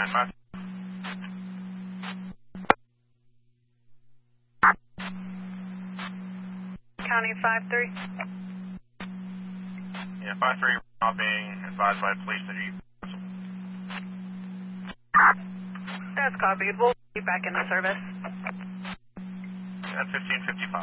95. County 5-3. Yeah, 5-3 now being advised by police that you. That's copied. We'll be back into service. At 1555.